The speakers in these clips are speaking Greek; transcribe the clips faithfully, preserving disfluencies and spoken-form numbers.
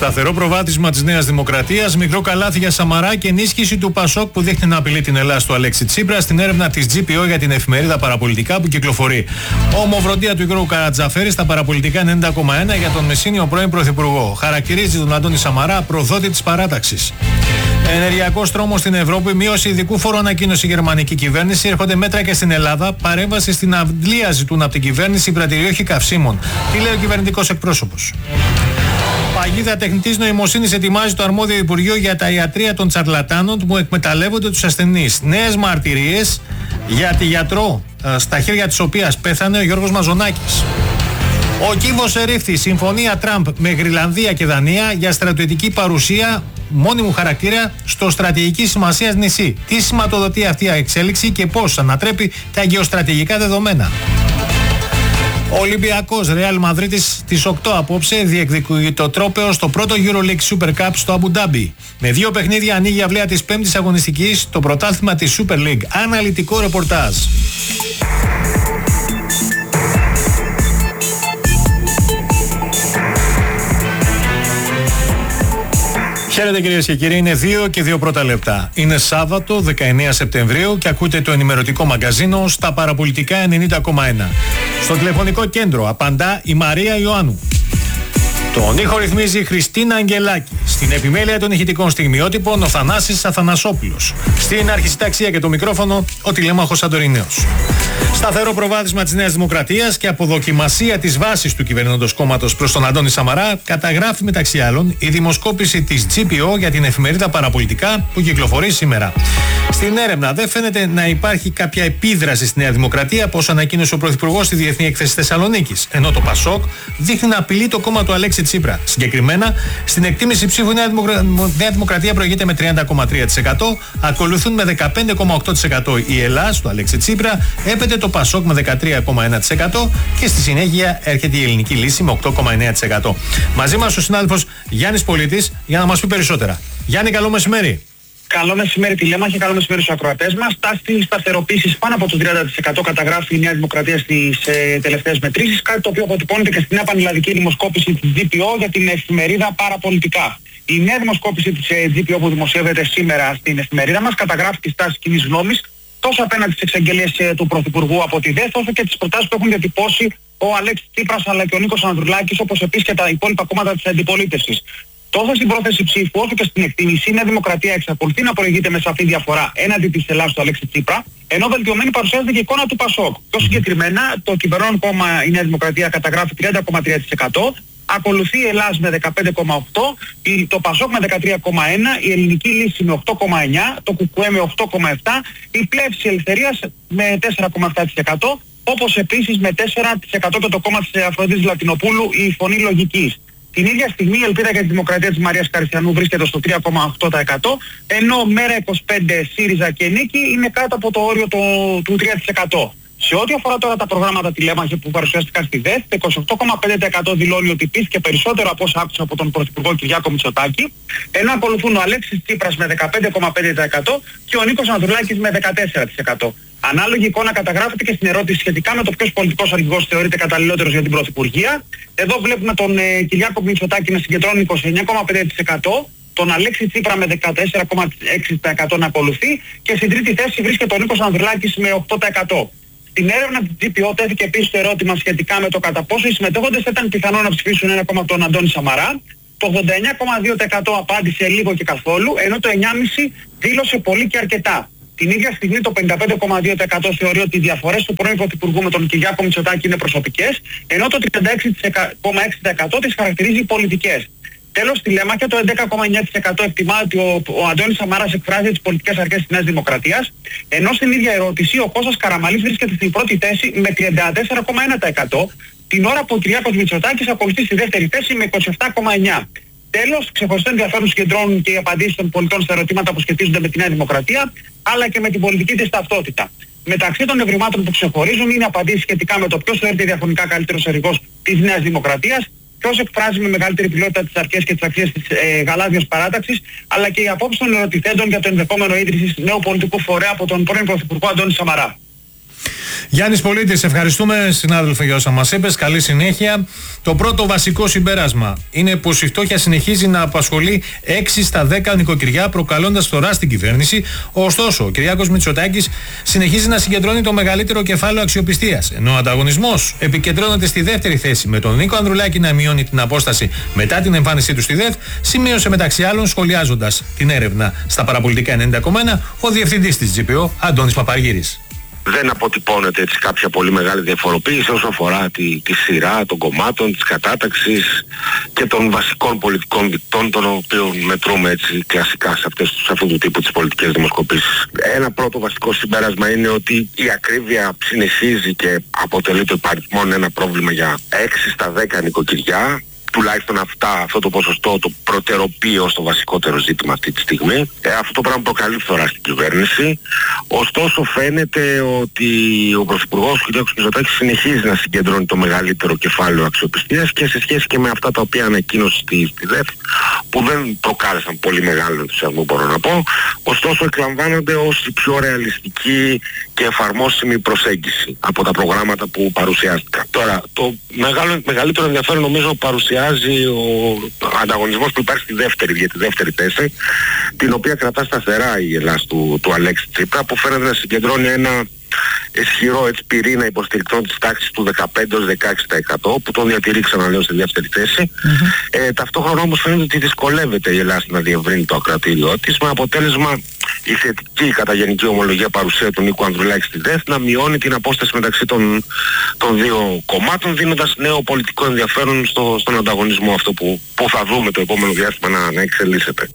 Σταθερό προβάδισμα της Νέας Δημοκρατίας, μικρό καλάθι για Σαμαρά και ενίσχυση του Πασόκ που δείχνει να απειλεί την Ελλάδα του Αλέξη Τσίπρα στην έρευνα της τζι πι ο για την εφημερίδα Παραπολιτικά που κυκλοφορεί. Ομοβροντία του Γιώργου Καρατζαφέρη στα Παραπολιτικά ενενήντα κόμμα ένα για τον Μεσίνιο πρώην Πρωθυπουργό. Χαρακτηρίζει τον Αντώνη Σαμαρά προδότη της παράταξης. Ενεργειακός τρόμος στην Ευρώπη, μείωση ειδικού φόρου ανακοίνωσε η γερμανική κυβέρνηση. Έρχονται μέτρα και στην Ελλάδα. Παρέμβαση στην αυλία ζητούν από την κυβέρνηση πρατηριώχοι καυσίμων. Τι λέει ο κυβερνητικός εκπρόσωπος. Παγίδα τεχνητής νοημοσύνης ετοιμάζει το αρμόδιο Υπουργείο για τα ιατρεία των τσαρλατάνων που εκμεταλλεύονται τους ασθενείς. Νέες μαρτυρίες για τη γιατρό στα χέρια της οποίας πέθανε ο Γιώργος Μαζονάκης. Ο κύβος ερήφθη. Συμφωνία Τραμπ με Γρυλανδία και Δανία για στρατιωτική παρουσία μόνιμου χαρακτήρα στο στρατηγική σημασίας νησί. Τι σηματοδοτεί αυτή η εξέλιξη και πώς ανατρέπει τα γεωστρατηγικά δεδομένα. Ο Ολυμπιακός Ρεάλ Μαδρίτης στις οκτώ απόψε διεκδικεί το τρόπαιο στο πρώτο EuroLeague Super Cup στο Αμπου Ντάμπι. Με δύο παιχνίδια ανοίγει η αυλαία της πέμπτης αγωνιστικής το πρωτάθλημα της Super League. Αναλυτικό ρεπορτάζ. Χαίρετε κυρίες και κύριοι, είναι δύο και δύο πρώτα λεπτά. Είναι Σάββατο δεκαεννέα Σεπτεμβρίου και ακούτε το ενημερωτικό μαγκαζίνο στα Παραπολιτικά ενενήντα κόμμα ένα. Στο τηλεφωνικό κέντρο απαντά η Μαρία Ιωάννου. Τον ήχο ρυθμίζει η Χριστίνα Αγγελάκη. Στην επιμέλεια των ηχητικών στιγμιότυπων ο Θανάσης Αθανασόπουλος. Στην αρχισυνταξία και το μικρόφωνο ο τηλέμαχος Σαντορινέος. Σταθερό προβάδισμα της Νέας Δημοκρατίας και αποδοκιμασία της βάσης του κυβερνώντος κόμματος προς τον Αντώνη Σαμαρά καταγράφει μεταξύ άλλων η δημοσκόπηση της τζι πι ο για την εφημερίδα Παραπολιτικά που κυκλοφορεί σήμερα. Στην έρευνα δεν φαίνεται να υπάρχει κάποια επίδραση στη Νέα Δημοκρατία, όπως ανακοίνωσε ο Πρωθυπουργός στη Διεθνή Έκθεση Θεσσαλονίκης, ενώ το Πασόκ δείχνει να απειλεί το κόμμα του Αλέξη Τσίπρα. Συγκεκριμένα, στην εκτίμηση ψήφου η Νέα, Δημοκρα... Νέα Δημοκρατία προηγείται με τριάντα κόμμα τρία τοις εκατό, ακολουθούν με δεκαπέντε κόμμα οκτώ τοις εκατό η Ελλάδα του Αλέξη Τσίπρα, έπεται το Πασόκ με δεκατρία κόμμα ένα τοις εκατό και στη συνέχεια έρχεται η Ελληνική Λύση με οκτώ κόμμα εννέα τοις εκατό. Μαζί μας ο συνάδελφος Γιάννης Πολίτης για να μας πει περισσότερα. Γιάννη, καλό μεσημέρι. Καλό μεσημέρι τηλέμα και καλό μεσημέρι στους ακροατές μας. Τάση σταθεροποίησης πάνω από το τριάντα τοις εκατό καταγράφει η Νέα Δημοκρατία στις ε, τελευταίες μετρήσεις, κάτι το οποίο αποτυπώνεται και στην νέα πανελλαδική δημοσκόπηση της τζι πι ο για την εφημερίδα Παραπολιτικά. Η νέα δημοσκόπηση της ε, τζι πι ο που δημοσιεύεται σήμερα στην εφημερίδα μας καταγράφει τη στάση κοινής γνώμης τόσο απέναντι στις εξαγγελίες ε, του Πρωθυπουργού από τη ΔΕΘ, όσο και τις προτάσεις που έχουν διατυπώσει ο Αλέξης Τσίπρας αλλά και ο Νίκος Ανδρουλάκης, όπως επίσης και τα υπόλοιπα κόμματα της αντιπολίτευσης. Τόσο στην πρόθεση ψήφου όσο και στην εκτίμηση, η Νέα Δημοκρατία εξακολουθεί να προηγείται με σαφή διαφορά έναντι της Ελλάδας του Αλέξη Τσίπρα, ενώ βελτιωμένη παρουσιάζεται και η εικόνα του Πασόκ. Πιο συγκεκριμένα, το κυβερνών κόμμα η Νέα Δημοκρατία καταγράφει τριάντα κόμμα τρία τοις εκατό, ακολουθεί η Ελλάδα με δεκαπέντε κόμμα οκτώ τοις εκατό, το Πασόκ με δεκατρία κόμμα ένα τοις εκατό, η Ελληνική Λύση με οκτώ κόμμα εννέα τοις εκατό, το ΚΚΕ με οκτώ κόμμα επτά τοις εκατό, η Πλεύση Ελευθερίας με τέσσερα κόμμα επτά τοις εκατό, όπως επίσης με τέσσερα τοις εκατό και το κόμμα της Αφροδίτης Λατινοπούλου η Φωνή Λογικής. Την ίδια στιγμή η Ελπίδα για τη Δημοκρατία της Μαρίας Καριστιανού βρίσκεται στο τρία κόμμα οκτώ τοις εκατό, ενώ Μέρα είκοσι πέντε, ΣΥΡΙΖΑ και Νίκη είναι κάτω από το όριο το, του τρία τοις εκατό. Σε ό,τι αφορά τώρα τα προγράμματα τηλέμαχη που παρουσιάστηκαν στη ΔΕΘ, το είκοσι οκτώ κόμμα πέντε τοις εκατό δηλώνει ότι πήθηκε περισσότερο από όσα άκουσα από τον Πρωθυπουργό Κυριάκο Μητσοτάκη, ενώ ακολουθούν ο Αλέξης Τσίπρας με δεκαπέντε κόμμα πέντε τοις εκατό και ο Νίκος Ανδρουλάκης με δεκατέσσερα τοις εκατό. Ανάλογη εικόνα καταγράφεται και στην ερώτηση σχετικά με το ποιος πολιτικός αρχηγός θεωρείται καταλληλότερος για την Πρωθυπουργία. Εδώ βλέπουμε τον ε, Κυριάκο Μητσοτάκη να συγκεντρώνει είκοσι εννέα κόμμα πέντε τοις εκατό, τον Αλέξη Τσίπρα με δεκατέσσερα κόμμα έξι τοις εκατό να ακολουθεί και στην τρίτη θέση βρίσκεται ο Νίκος Ανδρουλάκης με οκτώ τοις εκατό. Στην έρευνα της τζι πι ο τέθηκε επίσης το ερώτημα σχετικά με το κατά πόσο οι συμμετέχοντες ήταν πιθανό να ψηφίσουν ένα κόμμα από τον Αντώνη Σαμαρά. Το ογδόντα εννέα κόμμα δύο τοις εκατό απάντησε λίγο και καθόλου, ενώ το εννιά κόμμα πέντε τοις εκατό δήλωσε πολύ και αρκετά. Την ίδια στιγμή το πενήντα πέντε κόμμα δύο τοις εκατό θεωρεί ότι οι διαφορές του πρώην Πρωθυπουργού με τον Κυριάκο Μητσοτάκη είναι προσωπικές, ενώ το τριάντα έξι κόμμα έξι τοις εκατό τις χαρακτηρίζει πολιτικές. Τέλος, στη Λέμαχια το έντεκα κόμμα εννέα τοις εκατό εκτιμά ότι ο, ο Αντώνης Σαμαράς εκφράζει τις πολιτικές αρχές της Νέας Δημοκρατίας, ενώ στην ίδια ερώτηση ο Κώστας Καραμανλής βρίσκεται στην πρώτη θέση με τριάντα τέσσερα κόμμα ένα τοις εκατό, την ώρα που ο Κυριάκος Μητσοτάκης ακολουθεί στη δεύτερη θέση με είκοσι επτά κόμμα εννέα τοις εκατό. Τέλος, ξεχωριστό ενδιαφέρον συγκεντρώνουν και οι απαντήσεις των πολιτών στα ερωτήματα που σχετίζονται με τη Νέα Δημοκρατία, αλλά και με την πολιτική της ταυτότητα. Μεταξύ των ευρημάτων που ξεχωρίζουν είναι απαντήσεις σχετικά με το ποιος θεωρείται διαφωνικά καλύτερος αρχηγός της Νέας Δημοκρατίας, ποιος εκφράζει με μεγαλύτερη ποιότητα τις αρχές και τις αξίες της ε, γαλάζιας παράταξης, αλλά και οι απόψεις των ερωτηθέντων για το ενδεχόμενο ίδρυσης νέου πολιτικού φορέα από τον πρώην Πρωθυπουργό Αντώνη Σαμαρά. Γιάννης Πολίτης, ευχαριστούμε συνάδελφε για όσα μας είπες. Καλή συνέχεια. Το πρώτο βασικό συμπέρασμα είναι πως η φτώχεια συνεχίζει να απασχολεί έξι στα δέκα νοικοκυριά, προκαλώντας φθορά στην κυβέρνηση. Ωστόσο, ο Κυριάκος Μητσοτάκης συνεχίζει να συγκεντρώνει το μεγαλύτερο κεφάλαιο αξιοπιστίας, ενώ ο ανταγωνισμός επικεντρώνεται στη δεύτερη θέση, με τον Νίκο Ανδρουλάκη να μειώνει την απόσταση μετά την εμφάνισή του στη ΔΕΘ, σημείωσε μεταξύ άλλων, σχολιάζοντας την έρευνα στα παραπολιτικά ενενήντα κόμμα ένα, ο διευθυντής της τζι πι ο, Αντώνης Παπαργύρης. Δεν αποτυπώνεται έτσι κάποια πολύ μεγάλη διαφοροποίηση όσο αφορά τη, τη σειρά των κομμάτων, της κατάταξης και των βασικών πολιτικών δικτών, των οποίων μετρούμε έτσι κλασικά σε, αυτές, σε αυτού του τύπου τις πολιτικές δημοσκοπήσεις. Ένα πρώτο βασικό συμπέρασμα είναι ότι η ακρίβεια συνεχίζει και αποτελεί το υπαριθμόν ένα πρόβλημα για έξι στα δέκα νοικοκυριά. Τουλάχιστον αυτά, αυτό το ποσοστό το προτεροποιεί ως το βασικότερο ζήτημα αυτή τη στιγμή. Ε, αυτό το πράγμα προκαλεί φθορά στην κυβέρνηση. Ωστόσο φαίνεται ότι ο Πρωθυπουργός κ. Μητσοτάκης συνεχίζει να συγκεντρώνει το μεγαλύτερο κεφάλαιο αξιοπιστίας και σε σχέση και με αυτά τα οποία ανακοίνωσε στη, στη ΔΕΘ, που δεν προκάλεσαν πολύ μεγάλο ενθουσιασμό, μπορώ να πω. Ωστόσο εκλαμβάνονται ως η πιο ρεαλιστική και εφαρμόσιμη προσέγγιση από τα προγράμματα που παρουσιάστηκαν. Τώρα, το μεγάλο, μεγαλύτερο ενδιαφέρον νομίζω παρουσιάζει ο ανταγωνισμός που υπάρχει στη δεύτερη, για τη δεύτερη θέση, την οποία κρατά σταθερά η Ελλάδα του, του Αλέξη Τσίπρα, που φαίνεται να συγκεντρώνει ένα ισχυρό έτσι, πυρήνα υποστηρικτών της τάξης του δεκαπέντε με δεκαέξι τοις εκατό, που τον διατηρεί, ξαναλέω, στη δεύτερη θέση. Mm-hmm. Ε, ταυτόχρονα όμως φαίνεται ότι δυσκολεύεται η Ελλάδα να διευρύνει το ακροατήριό της, με αποτέλεσμα η θετική κατά γενική ομολογία παρουσία του Νίκου Ανδρουλάκη στη ΔΕΘ να μειώνει την απόσταση μεταξύ των, των δύο κομμάτων, δίνοντας νέο πολιτικό ενδιαφέρον στο, στον ανταγωνισμό αυτό που, που θα δούμε το επόμενο διάστημα να, να εξελίσσεται.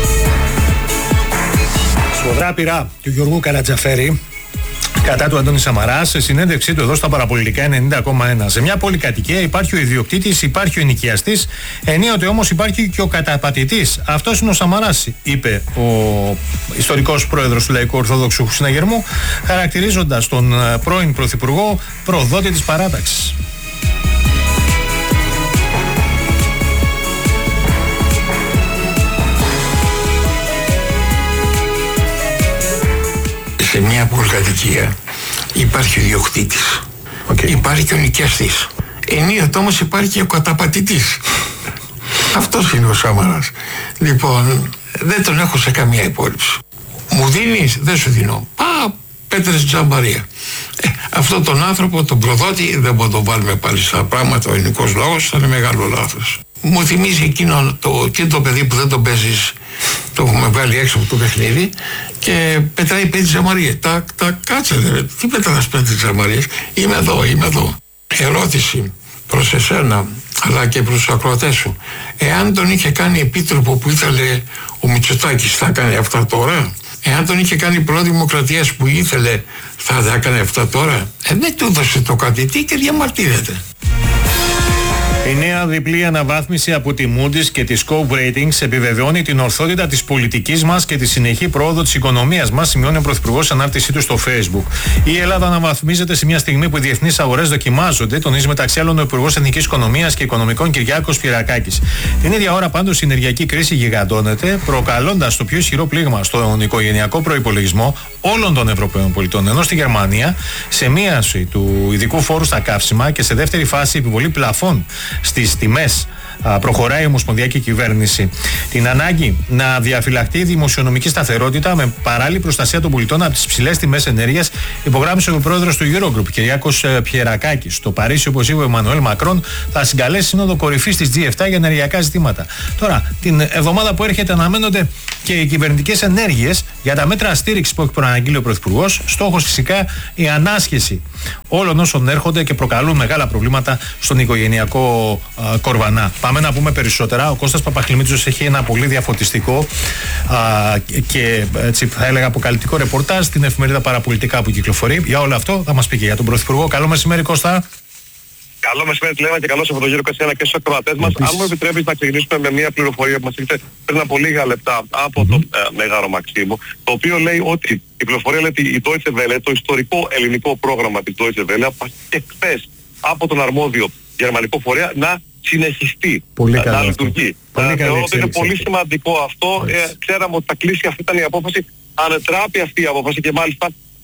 Σφοδρά πειρά του Γιώργου Καρατζαφέρη κατά του Αντώνη Σαμαρά, σε συνέντευξή του εδώ στα παραπολιτικά ενενήντα κόμμα ένα. Σε μια πολυκατοικία υπάρχει ο ιδιοκτήτης, υπάρχει ο ενοικιαστής, ενίοτε όμως υπάρχει και ο καταπατητής. Αυτός είναι ο Σαμαράς, είπε ο ιστορικός πρόεδρος του Λαϊκού Ορθόδοξου Συναγερμού, χαρακτηρίζοντας τον πρώην πρωθυπουργό προδότη της παράταξης. Σε μια πολυκατοικία υπάρχει ο ιδιοκτήτης, okay. Υπάρχει και ο νοικιαστής. Ενίοτε όμως υπάρχει και ο καταπατητής. Αυτός είναι ο Σαμαράς. Λοιπόν, δεν τον έχω σε καμία υπόλοιψη. Μου δίνεις, δεν σου δίνω. Πα, Πέτρες Τζαμπαρία. Ε, αυτόν τον άνθρωπο, τον προδότη, δεν μπορούμε να τον βάλουμε πάλι στα πράγματα. Ο ελληνικός λαός θα είναι μεγάλο λάθος. Μου θυμίζει εκείνο το, εκείνο το παιδί που δεν τον παίζεις, το έχουμε βγάλει έξω από το παιχνίδι και πετάει πέντε τζαμαρίες. Τα, τα κάτσε, δε, τι πετάς πέντε τζαμαρίες? Είμαι εδώ, είμαι εδώ. Ερώτηση προς εσένα, αλλά και προς τους ακροατές σου. Εάν τον είχε κάνει επίτροπο που ήθελε ο Μητσοτάκης, θα έκανε αυτά τώρα? Εάν τον είχε κάνει πρόεδρο Δημοκρατίας που ήθελε, θα τα έκανε αυτά τώρα? Ε, δεν του έδωσε το κατητή και διαμαρτύρεται. Η νέα διπλή αναβάθμιση από τη Moody's και τη Scope Ratings επιβεβαιώνει την ορθότητα της πολιτικής μας και τη συνεχή πρόοδο της οικονομίας μας, σημειώνει ο Πρωθυπουργός σε ανάρτησή του στο Facebook. Η Ελλάδα αναβαθμίζεται σε μια στιγμή που οι διεθνείς αγορές δοκιμάζονται, τονίζει μεταξύ άλλων ο Υπουργός Εθνικής Οικονομίας και Οικονομικών Κυριάκος Πιερακάκης. Την ίδια ώρα πάντως η ενεργειακή κρίση γιγαντώνεται, προκαλώντας το πιο ισχυρό πλήγμα στον οικογενειακό προϋπολογισμό όλων των Ευρωπαίων πολιτών. Ενώ στη Γερμανία, σε μείωση του ειδικού φόρου στα καύσιμα και σε δεύτερη φάση επιβολή πλαφών στις τιμές, προχωράει η Ομοσπονδιακή Κυβέρνηση. Την ανάγκη να διαφυλαχτεί η δημοσιονομική σταθερότητα με παράλληλη προστασία των πολιτών από τις ψηλές τιμές ενέργειας, υπογράμμισε ο πρόεδρος του Eurogroup, Κυριάκος Πιερακάκης. Στο Παρίσι, όπως είπε ο Εμμανουέλ Μακρόν, θα συγκαλέσει σύνοδο κορυφής της τζι επτά για ενεργειακά ζητήματα. Τώρα, την εβδομάδα που έρχεται, αναμένονται και οι κυβερνητικές ενέργειες για τα μέτρα στήριξης που έχει προαναγγείλει ο Πρωθυπουργός. Στόχος φυσικά η ανάσχεση όλων όσων έρχονται και προκαλούν μεγάλα προβλήματα στον οικογενειακό α, κορβανά. Πάμε να πούμε περισσότερα. Ο Κώστας Παπαχλημίτσος έχει ένα πολύ διαφωτιστικό α, και έτσι θα έλεγα αποκαλυπτικό ρεπορτάζ στην εφημερίδα Παραπολιτικά που κυκλοφορεί. Για όλο αυτό θα μας πει και για τον Πρωθυπουργό. Καλό μεσημέρι, Κώστα. Καλό μεσημέρι, Λένα, και καλό Σαββατοκύριακο και στους ακροατές μας. Αν μου επιτρέπεις να ξεκινήσουμε με μια πληροφορία που μας ήρθε πριν από λίγα λεπτά από mm-hmm. τον ε, Μέγαρο Μαξίμου, το οποίο λέει ότι η πληροφορία λέει ότι η Deutsche Welle, το ιστορικό ελληνικό πρόγραμμα της Deutsche Welle, αποφασίστηκε χθες από τον αρμόδιο γερμανικό φορέα να συνεχιστεί, πολύ να, να λειτουργεί. Θεωρώ ότι είναι πολύ σημαντικό αυτό. Ε, ξέραμε ότι θα κλείσει, αυτή ήταν η απόφαση. Αν τράπει αυτή η απόφαση και μάλιστα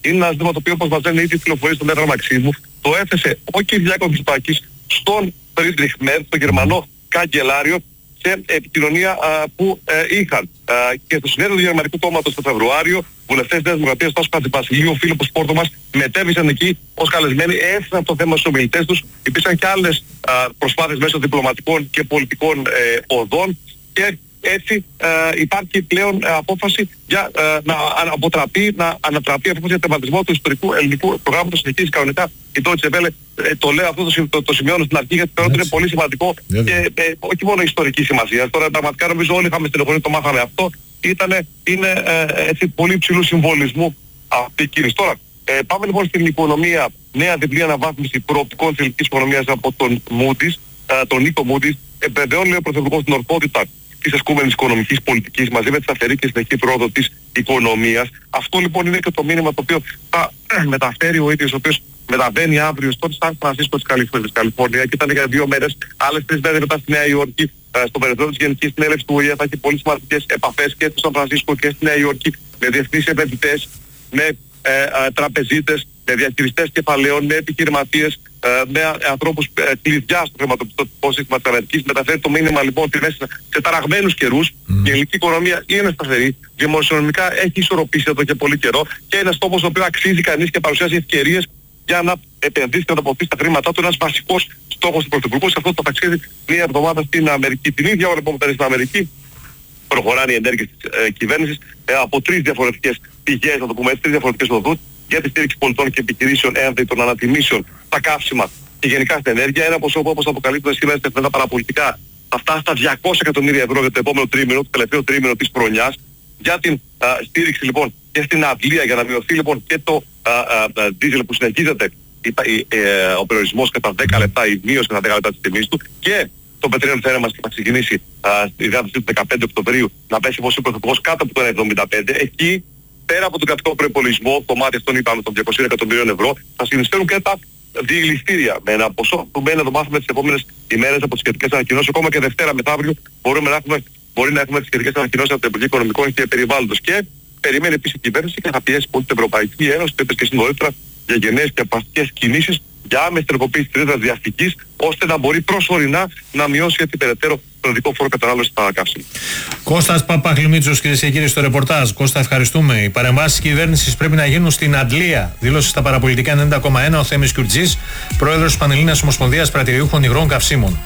Είναι ένα ζήτημα το οποίο, όπως μας λένε ήδη οι πληροφορίες του Μέγαρο Μαξίμου, το έθεσε ο Κυριάκος Μητσοτάκης στον Φρίντριχ Μέρτ, τον Γερμανό καγκελάριο, σε επικοινωνία α, που ε, είχαν. Α, και στο συνέδριο του Γερμανικού Κόμματος το Φεβρουάριο, βουλευτές της Δημοκρατίας, Τάσος Χατζηβασιλείου, ο Φίλιππος Πόρτομας, μετέβησαν εκεί ως καλεσμένοι, έφεραν το θέμα στους ομιλητές τους. Υπήρξαν και άλλες α, προσπάθειες μέσω διπλωματικών και πολιτικών ε, οδών και έτσι ε, υπάρχει πλέον ε, απόφαση για ε, να αποτραπεί, να ανατραπεί απόφαση για τερματισμό του ιστορικού ελληνικού προγράμματος συνεχίζεις κανονικά. Η Deutsche Welle, ε, το λέω αυτό, το, το, το σημειώνω στην αρχή γιατί θεωρώ ότι είναι πολύ σημαντικό yeah. και ε, όχι μόνο ιστορική σημασία. Τώρα πραγματικά νομίζω όλοι είχαμε στενοχωρήσει, το μάθαμε αυτό. Ήτανε, είναι ε, έτσι πολύ υψηλού συμβολισμού αυτή η κίνηση. Τώρα, ε, πάμε λοιπόν στην οικονομία, νέα διπλή αναβάθμιση προοπτικών της ελληνικής οικονομίας από τον Moody's, ε, τον Νίκο Moody's, επιβεβαιώνει ο Πρωθυπουργός την ορθότητα της ασκούμενης οικονομικής πολιτικής μαζί με τη σταθερή και συνεχή πρόοδο της οικονομίας. Αυτό λοιπόν είναι και το μήνυμα το οποίο θα μεταφέρει ο ίδιος, ο οποίος μεταβαίνει αύριο στο Σαν Φρανσίσκο της Καλιφόρνια και ήταν για δύο μέρες, άλλες τρεις μέρες μετά στη Νέα Υόρκη, στο περιθώριο της Γενικής Συνέλευσης του Ο Η Ε. Θα έχει πολύ σημαντικές επαφές και στο Σαν Φρανσίσκο και στη Νέα Υόρκη με διεθνείς επενδυτές, με ε, ε, τραπεζίτες, με διαχειριστές κεφαλαίων, με επιχειρηματίες, ε, με ανθρώπους ε, κλειδιά στο χρηματοπιστωτικό σύστημα της Αμερικής. Μεταφέρει το μήνυμα λοιπόν ότι μέσα σε ταραγμένους καιρούς mm. η ελληνική οικονομία είναι σταθερή, δημοσιονομικά έχει ισορροπήσει εδώ και πολύ καιρό και είναι στόχος ο οποίος αξίζει κανείς και παρουσιάζει ευκαιρίες για να επενδύσει και να αποφύγει τα χρήματά του. Ένας βασικός στόχος του Πρωθυπουργού. Σε αυτό το ταξίδι μία εβδομάδα στην Αμερική. Την ίδια ώρα λοιπόν που ήταν στην Αμερική, προχωράνε οι ενέργειες της ε, κυβέρνησης ε, από τρεις διαφορετικές πηγές, να το πούμε έτσι, τρεις διαφορετικές οδούς για τη στήριξη πολιτών και επιχειρήσεων έναντι των ανατιμήσεων στα καύσιμα και γενικά στην ενέργεια. Ένα ποσό που όπως αποκαλύπτουν σήμερα στα εφημερίδα παραπολιτικά θα φτάσει στα διακόσια εκατομμύρια ευρώ για το επόμενο τρίμηνο, το τελευταίο τρίμηνο της χρονιάς, για την α, στήριξη λοιπόν και στην αντλία για να μειωθεί λοιπόν και το δίζελ που συνεχίζεται η, η, ε, ο περιορισμός κατά δέκα λεπτά, η μείωση κατά δέκα λεπτά της τιμής του και το πετρέλαιο θέρμανσης που θα ξεκινήσει α, στη διάθεση του δεκαπέντε Οκτωβρίου να πέσει όπως είπε ο Πρωθυπουργός κάτω από το ένα κόμμα εβδομήντα πέντε. Εκεί πέρα από τον κρατικό προϋπολογισμό, το κομμάτι αυτόν είπαμε των διακοσίων εκατομμυρίων ευρώ, θα συνεισφέρουν και τα διελιστήρια με ένα ποσό που μένει να το μάθουμε τις επόμενες ημέρες από τις σχετικές ανακοινώσεις. Ακόμα και Δευτέρα μεθαύριο μπορούμε να έχουμε, μπορεί να έχουμε τις σχετικές ανακοινώσεις από το Υπουργείο Οικονομικών και Περιβάλλοντος. Και περιμένει επίσης η κυβέρνηση και θα πιέσει πολύ την Ευρωπαϊκή Ένωση, το είπες και εσύ νωρίτερα, για γενναίες και απαστικές κινήσεις για άμεση τροποποίηση της ρήτρας διαστικής, ώστε να μπορεί προσωρινά να μειώσει έτσι περαιτέρω τον οδικό φόρο κατανάλωσης στα καύσιμα. Κώστας Παπαχλημίτσος, κυρίες και κύριοι, στο ρεπορτάζ. Κώστα, ευχαριστούμε. Οι παρεμβάσεις της κυβέρνησης πρέπει να γίνουν στην αντλία. Δήλωσε στα παραπολιτικά ενενήντα κόμμα ένα ο Θέμης Κιουρτζής, πρόεδρος της Πανελλήνιας Ομοσπονδίας Πρατηριούχων Υγρών Καυσίμων.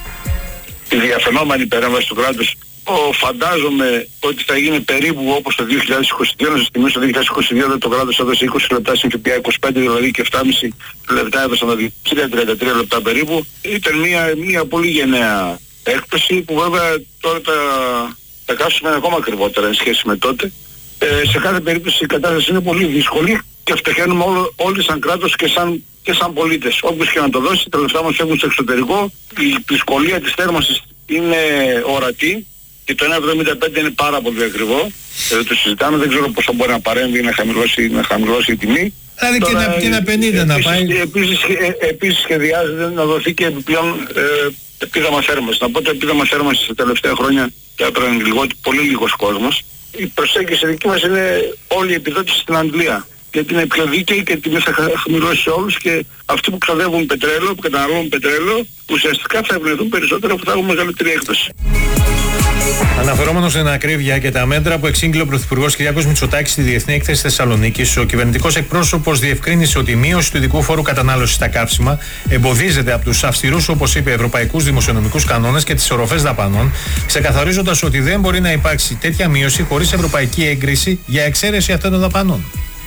Η διαφαινόμενη παρέμβαση του κράτους, ο, φαντάζομαι ότι θα γίνει περίπου όπως το δύο χιλιάδες είκοσι δύο, να σας θυμίσω το δύο χιλιάδες είκοσι δύο το κράτος έδωσε είκοσι λεπτά στην ΦΠΑ, είκοσι πέντε δηλαδή και επτά κόμμα πέντε λεπτά έδωσαν τα δικαστήρια, τριάντα τρία λεπτά περίπου. Ήταν μια, μια πολύ γενναία έκπτωση που βέβαια τώρα τα, τα καύσιμα είναι ακόμα ακριβότερα εν σχέση με τότε. Ε, σε κάθε περίπτωση η κατάσταση είναι πολύ δύσκολη και φτωχαίνουμε όλοι σαν κράτος και σαν, και σαν πολίτες. Όποιος και να το δώσει, τα λεφτά μας φεύγουν στο εξωτερικό, η δυσκολία της θέρμανσης είναι ορατή. Και το ένα κόμμα εβδομήντα πέντε είναι πάρα πολύ ακριβό. Ε, το συζητάμε, δεν ξέρω πόσο μπορεί να παρέμβει να χαμηλώσει, να χαμηλώσει η τιμή. Δηλαδή και ένα, και ένα πενήντα να πάει. Επίσης, ε, επίσης σχεδιάζεται να δοθεί και επιπλέον ε, επίδομα θέρμανσης. Να πω το επίδομα θέρμανσης τα τελευταία χρόνια και έπαιρνε πολύ λίγος κόσμος. Η προσέγγιση δική μας είναι όλη η επιδότηση στην αντλία. Γιατί είναι πιο δίκαιη και τιμή θα χαμηλώσει σε όλους και αυτοί που ξοδεύουν πετρέλαιο, που καταναλώνουν πετρέλαιο, ουσιαστικά θα ευνοηθούν περισσότερο που θα έχουν μεγαλύτερη έκπτωση. Αναφερόμενος στην ακρίβεια και τα μέτρα που εξήγηλε ο Πρωθυπουργός Κυριάκος Μητσοτάκης στη Διεθνή Έκθεση Θεσσαλονίκης, ο κυβερνητικός εκπρόσωπος διευκρίνησε ότι η μείωση του ειδικού φόρου κατανάλωσης στα καύσιμα εμποδίζεται από τους αυστηρούς, όπως είπε, ευρωπαϊκούς δημοσιονομικούς κανόνες και τις οροφές δαπανών, ξεκαθαρίζοντας ότι δεν μπορεί να υπάρξει τέτοια μείωση χωρίς ευρωπαϊκή έγκριση για εξαίρεση αυτών των δαπανών.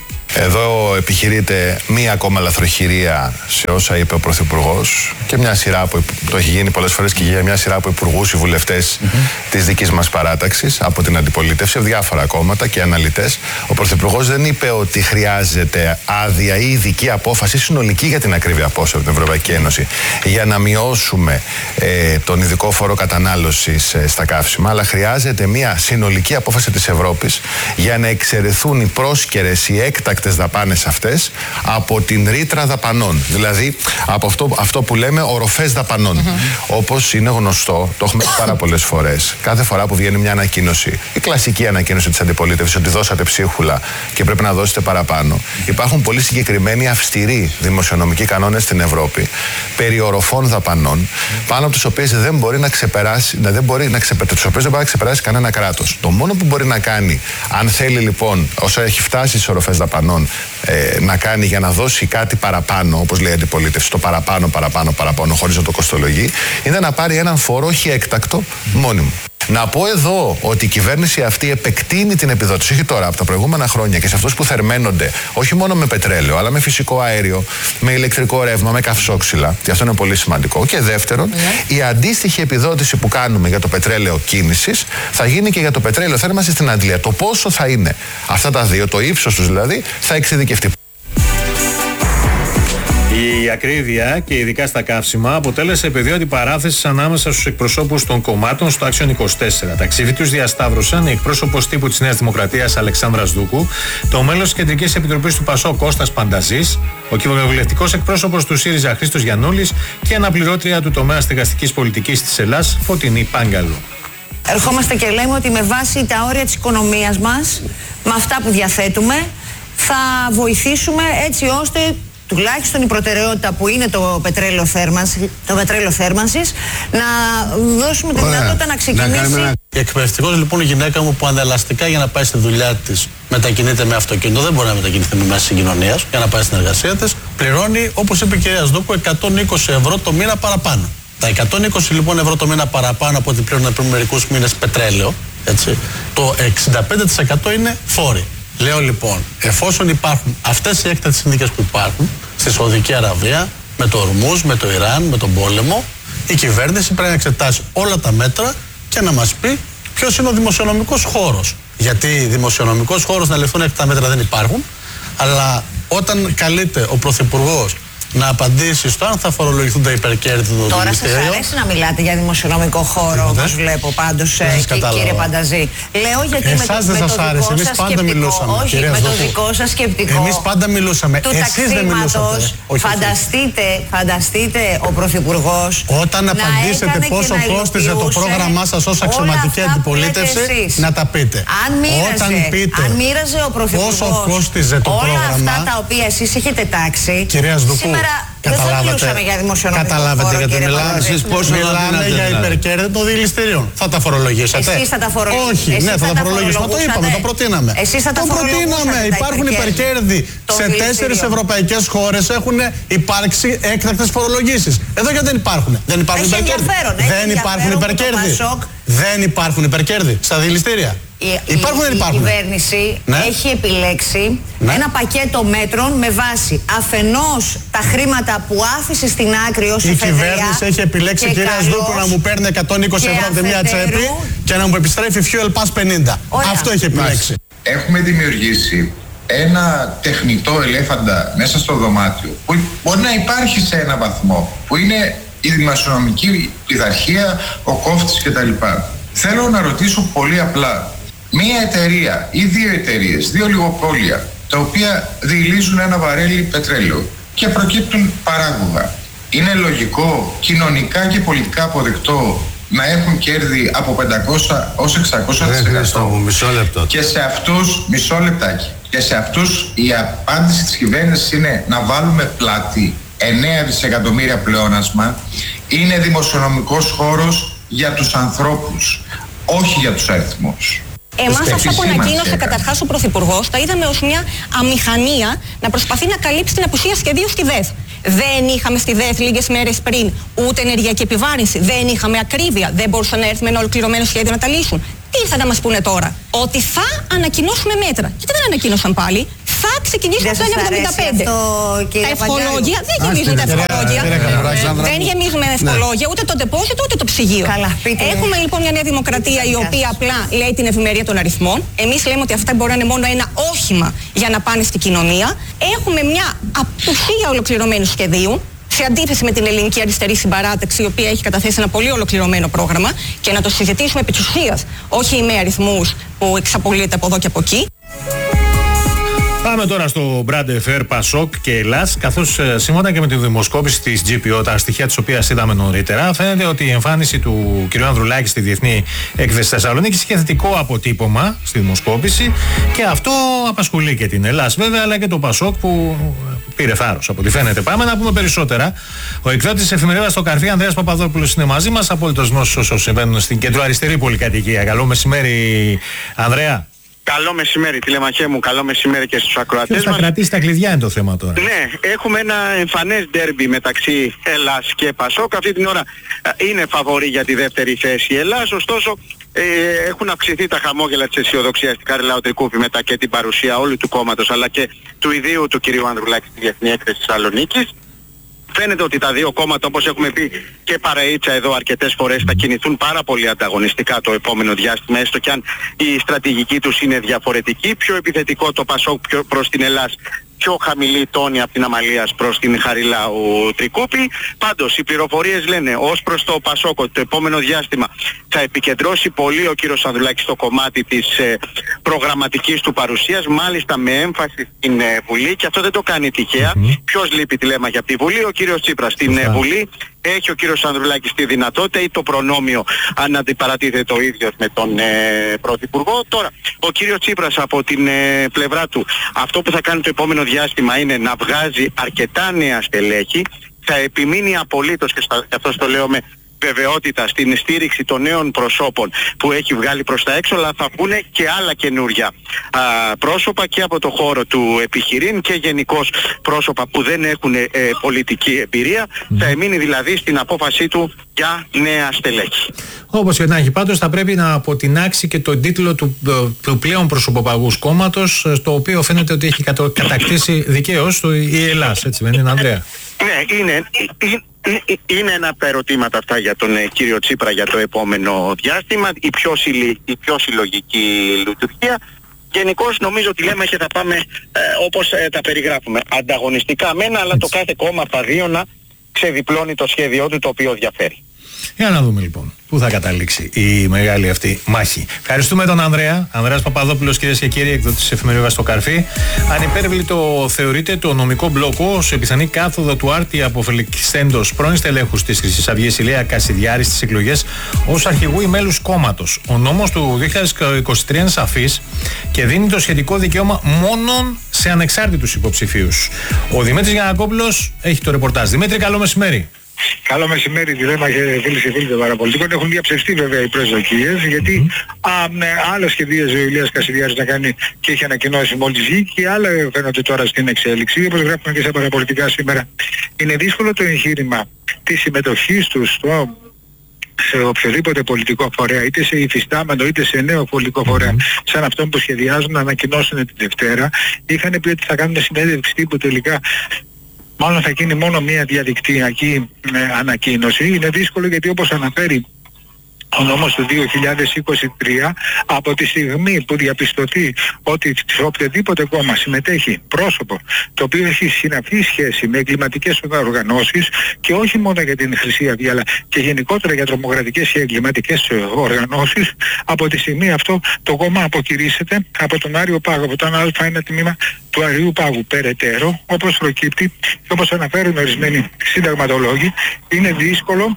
Εδώ επιχειρείται μία ακόμα λαθροχειρία σε όσα είπε ο Πρωθυπουργός και μια σειρά από, το έχει γίνει πολλές φορές και για μια σειρά από υπουργούς ή βουλευτές mm-hmm. της δικής μας παράταξης από την αντιπολίτευση, διάφορα κόμματα και αναλυτές. Ο Πρωθυπουργός δεν είπε ότι χρειάζεται άδεια ή ειδική απόφαση συνολική για την ακρίβεια απόφαση από την Ευρωπαϊκή Ένωση για να μειώσουμε ε, τον ειδικό φόρο κατανάλωσης ε, στα καύσιμα, αλλά χρειάζεται μια συνολική απόφαση της Ευρώπης για να εξαιρεθούν οι πρόσκαιρες, οι έκτακτες απαράδεκτες δαπάνες αυτές από την ρήτρα δαπανών. Δηλαδή από αυτό, αυτό που λέμε οροφές δαπανών. Mm-hmm. Όπως είναι γνωστό, το έχουμε πει πάρα πολλές φορές, κάθε φορά που βγαίνει μια ανακοίνωση, η κλασική ανακοίνωση της αντιπολίτευσης, ότι δώσατε ψίχουλα και πρέπει να δώσετε παραπάνω. Υπάρχουν πολύ συγκεκριμένοι αυστηροί δημοσιονομικοί κανόνες στην Ευρώπη περί οροφών δαπανών, πάνω από τις οποίες δεν μπορεί να ξεπεράσει, δεν μπορεί να ξεπεράσει, τις οποίες δεν μπορεί να ξεπεράσει κανένα κράτος. Το μόνο που μπορεί να κάνει, αν θέλει λοιπόν, όσο έχει φτάσει στις οροφές δαπανών, ε, να κάνει για να δώσει κάτι παραπάνω, όπως λέει η αντιπολίτευση, το παραπάνω, παραπάνω, παραπάνω, χωρίς να το κοστολογεί, είναι να πάρει έναν φόρο, όχι έκτακτο, μόνιμο. Να πω εδώ ότι η κυβέρνηση αυτή επεκτείνει την επιδότηση, όχι τώρα, από τα προηγούμενα χρόνια, και σε αυτούς που θερμαίνονται όχι μόνο με πετρέλαιο, αλλά με φυσικό αέριο, με ηλεκτρικό ρεύμα, με καυσόξυλα. Και αυτό είναι πολύ σημαντικό. Και δεύτερον, yeah. η αντίστοιχη επιδότηση που κάνουμε για το πετρέλαιο κίνησης θα γίνει και για το πετρέλαιο θέρμανσης στην Αγγλία. Το πόσο θα είναι αυτά τα δύο, το ύψος τους δηλαδή, θα εξειδικευτεί. Η ακρίβεια και ειδικά στα καύσιμα αποτέλεσε πεδίο αντιπαράθεσης ανάμεσα στους εκπροσώπους των κομμάτων στο Άξιον είκοσι τέσσερα. Τα ξύφη τους διασταύρωσαν η εκπρόσωπος τύπου της Νέας Δημοκρατίας Αλεξάνδρας Δούκου, το μέλος της Κεντρικής Επιτροπής του ΠΑΣΟΚ Κώστας Πανταζής, ο κοινοβουλευτικός εκπρόσωπος του ΣΥΡΙΖΑ Χρήστος Γιαννούλης και αναπληρώτρια του τομέα στεγαστικής πολιτικής της Ελλάς Φωτεινή Πάγκαλου. Ερχόμαστε και λέμε ότι με βάση τα όρια της οικονομίας μας, με αυτά που διαθέτουμε, θα βοηθήσουμε έτσι ώστε τουλάχιστον η προτεραιότητα που είναι το πετρέλαιο θέρμανσης, το πετρέλαιο θέρμανσης, να δώσουμε τη δυνατότητα να ξεκινήσει. Να εκπαιδευτικός λοιπόν η γυναίκα μου που ανελαστικά για να πάει στη δουλειά της μετακινείται με αυτοκίνητο, δεν μπορεί να μετακινηθεί με μέσα συγκοινωνίας για να πάει στην εργασία της, πληρώνει, όπως είπε η κυρία Σδούκου, εκατόν είκοσι ευρώ το μήνα παραπάνω. Τα εκατόν είκοσι λοιπόν ευρώ το μήνα παραπάνω από ό,τι πληρώνουν πριν μερικούς μήνες πετρέλαιο, έτσι, το εξήντα πέντε τοις εκατό είναι φόροι. Λέω λοιπόν, εφόσον υπάρχουν αυτές οι έκτακτες συνθήκες που υπάρχουν στη Σαουδική Αραβία, με το Ορμούζ, με το Ιράν, με τον πόλεμο, η κυβέρνηση πρέπει να εξετάσει όλα τα μέτρα και να μας πει ποιος είναι ο δημοσιονομικός χώρος. Γιατί δημοσιονομικός χώρος να ληφθούν έκτακτα μέτρα δεν υπάρχουν, αλλά όταν καλείται ο Πρωθυπουργός να απαντήσει στο αν θα φορολογηθούν τα υπερκέρδη του Τώρα Δημιστήριο. σας αρέσει να μιλάτε για δημοσιονομικό χώρο, όπως βλέπω πάντως, ε, και, κύριε Πανταζή. Λέω γιατί Εσάς με το, δεν με σας το άρεσε. δικό Εμείς σας πάντα σκεπτικό, μιλούσαμε. όχι, με το δικό σας σκεπτικό. Εμείς πάντα μιλούσαμε. Του Εσείς δεν μιλούσατε. Φανταστείτε, φανταστείτε ο Πρωθυπουργός όταν απαντήσετε πόσο κόστιζε το πρόγραμμά σας ως αξιωματική αντιπολίτευση, να τα πείτε. Αν μοίραζε, πείτε αν μοίραζε ο Πρωθυπουργός πόσο κόστιζε το όλα πρόγραμμα, αυτά τα οποία εσείς έχετε τάξει, κυρία Σδούκου, σήμερα δεν θα μιλούσαμε για δημοσιονομικό καταλάβατε χώρο, γιατί κύριε μιλάμε, μιλάμε για υπερκέρδη των δηληστηρίων. Θα τα φορολογήσετε? Εσείς θα τα φορολογήσετε? Όχι, εσείς ναι, θα, θα τα φορολογήσουμε. Το είπαμε, το προτείναμε. Εσείς θα τα το προτείναμε. Υπάρχουν υπερκέρδη. Σε τέσσερις ευρωπαϊκές χώρες έχουν υπάρξει έκτακτες φορολογήσεις. Εδώ γιατί δεν υπάρχουν? Δεν υπάρχουν υπερκέρδη. Δεν υπάρχουν υπερκέρδη. Δεν υπάρχουν υπερκέρδη στα δηληστήρια. Η, υπάρχουν, η, δεν υπάρχουν. Η κυβέρνηση ναι. έχει επιλέξει ναι. ένα πακέτο μέτρων με βάση αφενός τα χρήματα που άφησε στην άκρη ως εφεδρεία. Η κυβέρνηση έχει επιλέξει, κυρία Σδούκου, να μου παίρνει εκατόν είκοσι ευρώ από τη μία τσέπη και να μου επιστρέφει Fuel Pass πενήντα. Ωραία. Αυτό έχει επιλέξει. Έχουμε δημιουργήσει ένα τεχνητό ελέφαντα μέσα στο δωμάτιο που μπορεί να υπάρχει σε ένα βαθμό, που είναι η δημοσιονομική πειθαρχία, ο κόφτης κτλ. Θέλω να ρωτήσω πολύ απλά. Μία εταιρεία ή δύο εταιρείες, δύο λιγοπόλια, τα οποία διηλίζουν ένα βαρέλι πετρέλαιο και προκύπτουν παράγωγα. Είναι λογικό, κοινωνικά και πολιτικά αποδεκτό να έχουν κέρδη από πεντακόσια έως εξακόσια τοις εκατό? Μισό λεπτό. Και σε αυτούς, μισό λεπτάκι, και σε αυτούς η απάντηση της κυβέρνησης είναι να βάλουμε πλάτη εννέα δισεκατομμύρια πλεόνασμα. Είναι δημοσιονομικός χώρος για τους ανθρώπους, όχι για τους αριθμούς. Εμάς αυτά που ανακοίνωσε καταρχάς ο Πρωθυπουργός τα είδαμε ως μια αμηχανία να προσπαθεί να καλύψει την απουσία σχεδίου στη ΔΕΘ. Δεν είχαμε στη ΔΕΘ λίγες μέρες πριν ούτε ενεργειακή επιβάρυνση, δεν είχαμε ακρίβεια, δεν μπορούσαν να έρθουν με ένα ολοκληρωμένο σχέδιο να τα λύσουν. Τι ήρθαν να μας πούνε τώρα? Ότι θα ανακοινώσουμε μέτρα. Γιατί δεν ανακοίνωσαν πάλι? Θα ξεκινήσουμε από το ένα εβδομήντα πέντε. Τα ευχολόγια δεν γεμίζουν τα ευχολόγια. Δεν γεμίζουμε ευχολόγια ούτε το ντεπόζιτο ούτε το ψυγείο. Έχουμε λοιπόν μια Νέα Δημοκρατία η οποία απλά λέει την ευημερία των αριθμών. Εμείς λέμε ότι αυτά μπορεί να είναι μόνο ένα όχημα για να πάνε στην κοινωνία. Έχουμε μια απουσία ολοκληρωμένου σχεδίου, σε αντίθεση με την Ελληνική Αριστερή Συμπαράταξη, η οποία έχει καταθέσει ένα πολύ ολοκληρωμένο πρόγραμμα, και να το συζητήσουμε επί της ουσίας, όχι με αριθμούς που εξαπολύεται από εδώ και από εκεί. Πάμε τώρα στο Μπράντε Φερ, Πασόκ και Ελλάς, καθώς σύμφωνα και με τη δημοσκόπηση της τζι πι ο, τα στοιχεία της οποίας είδαμε νωρίτερα, φαίνεται ότι η εμφάνιση του κ. Ανδρουλάκη στη Διεθνή Έκθεση Θεσσαλονίκης είχε θετικό αποτύπωμα στη δημοσκόπηση και αυτό απασχολεί και την Ελλάς βέβαια, αλλά και το Πασόκ που πήρε θάρρος από ό,τι φαίνεται. Πάμε να πούμε περισσότερα. Ο εκδότης της εφημερίδας στο Καρφί, Ανδρέας Παπαδόπουλος, είναι μαζί μας, απόλυτος γνώσης όσων συμβαίνουν στην κεντροαριστερή πολυκατοικία. Καλό μεσημέρι, Ανδρέα. Καλό μεσημέρι, τηλεμαχέ μου, καλό μεσημέρι και στους ακροατές μας. Θα κρατήσει τα κλειδιά είναι το θέμα τώρα. Ναι, έχουμε ένα εμφανές ντέρμπι μεταξύ Ελλάς και Πασόκ. Αυτή την ώρα είναι φαβορί για τη δεύτερη θέση η Ελλάς, ωστόσο ε, έχουν αυξηθεί τα χαμόγελα της αισιοδοξίας στην Κάρη Λαοτρικούπη μετά και την παρουσία όλου του κόμματος αλλά και του ιδίου του κ. Ανδρουλάκη στη Διεθνή Έκθεση Θεσσαλονίκης. Φαίνεται ότι τα δύο κόμματα, όπως έχουμε πει και παρεΐτσα εδώ αρκετές φορές, θα κινηθούν πάρα πολύ ανταγωνιστικά το επόμενο διάστημα, έστω κι αν η στρατηγική τους είναι διαφορετική. Πιο επιθετικό το Πασόκ προς την Ελλάς, πιο χαμηλή τόνη από την Αμαλίας προς την Χαριλάου Τρικούπη. Πάντως οι πληροφορίες λένε ως προς το Πασόκ το επόμενο διάστημα θα επικεντρώσει πολύ ο κύριος Ανδρουλάκης στο κομμάτι της ε, προγραμματικής του παρουσίας, μάλιστα με έμφαση στην ε, Βουλή, και αυτό δεν το κάνει τυχαία. Mm-hmm. Ποιος λείπει τηλέμαχη από τη Βουλή? Ο κύριος Τσίπρας. Στην ε, Βουλή έχει ο κύριος Ανδρουλάκης τη δυνατότητα ή το προνόμιο αν αντιπαρατίθεται ο ίδιος με τον ε, Πρωθυπουργό. Τώρα, ο κύριος Τσίπρας από την ε, πλευρά του, αυτό που θα κάνει το επόμενο διάστημα είναι να βγάζει αρκετά νέα στελέχη. Θα επιμείνει απολύτως, και αυτό το λέω με βεβαιότητα, στην στήριξη των νέων προσώπων που έχει βγάλει προς τα έξω, αλλά θα βγουν και άλλα καινούρια α, πρόσωπα και από το χώρο του επιχειρήν και γενικώς πρόσωπα που δεν έχουν ε, πολιτική εμπειρία. Mm. Θα εμείνει δηλαδή στην απόφασή του για νέα στελέχη. Όπως και να έχει, πάντως θα πρέπει να αποτινάξει και τον τίτλο του, του πλέον προσωποπαγούς κόμματος, στο οποίο φαίνεται ότι έχει κατακτήσει δικαίως η Ελλάς, έτσι δεν είναι, Ανδρέα? Ναι, είναι, είναι ένα από τα ερωτήματα αυτά για τον ε, κύριο Τσίπρα για το επόμενο διάστημα, η πιο, συλλη, η πιο συλλογική λειτουργία. Γενικώς νομίζω ότι λέμε και θα πάμε ε, όπως ε, τα περιγράφουμε. Ανταγωνιστικά μένα, αλλά το κάθε κόμμα θα δει να ξεδιπλώνει το σχέδιό του, το οποίο διαφέρει. Για να δούμε λοιπόν πού θα καταλήξει η μεγάλη αυτή μάχη. Ευχαριστούμε τον Ανδρέα. Ανδρέας Παπαδόπουλος, κυρίες και κύριοι, εκδότης της εφημερίδας στο Καρφί. Ανυπέρβλητο θεωρείται το νομικό μπλόκο σε πιθανή κάθοδο του άρτη αποφελεξέντος πρώην στελέχους της Χρυσής Αυγής Ηλία Κασιδιάρη στις εκλογές ως αρχηγού ή μέλους κόμματος. Ο νόμος του δύο χιλιάδες είκοσι τρία είναι σαφής και δίνει το σχετικό δικαίωμα μόνον σε ανεξάρτητους υποψηφίους. Ο Δημήτρης Γιαννακόπουλος έχει το ρεπορτάζ. Δημήτρη, καλό μεσημέρι. Καλό μεσημέρι, διλέμμα και φίλοι και φίλοι των παραπολιτικών. Έχουν διαψευστεί βέβαια οι προσδοκίες, γιατί mm-hmm. α, ναι, άλλα σχεδίαζε ο Ηλίας Κασιδιάρης να κάνει και έχει ανακοινώσει μόλις βγει, και άλλα φαίνονται τώρα στην εξέλιξη. Όπως γράφουμε και στα παραπολιτικά σήμερα, είναι δύσκολο το εγχείρημα της συμμετοχής του στο σε οποιοδήποτε πολιτικό φορέα, είτε σε υφιστάμενο είτε σε νέο πολιτικό φορέα, σαν αυτόν που σχεδιάζουν να ανακοινώσουν την Δευτέρα. Είχαν πει ότι θα κάνουν συνέντευξη τύπου, τελικά μάλλον θα γίνει μόνο μια διαδικτυακή ε, ανακοίνωση. Είναι δύσκολο γιατί, όπως αναφέρει ο νόμος του δύο χιλιάδες είκοσι τρία, από τη στιγμή που διαπιστωθεί ότι σε οποιοδήποτε κόμμα συμμετέχει πρόσωπο το οποίο έχει συναφή σχέση με εγκληματικές οργανώσεις, και όχι μόνο για την Χρυσή Αυγή αλλά και γενικότερα για τρομοκρατικές και εγκληματικές οργανώσεις, από τη στιγμή αυτό το κόμμα αποκηρύσσεται από τον Άριο Πάγο, από τον Α1 τμήμα του Αρίου Πάγου. Περαιτέρω, όπως προκύπτει και όπως αναφέρουν ορισμένοι συνταγματολόγοι, είναι δύσκολο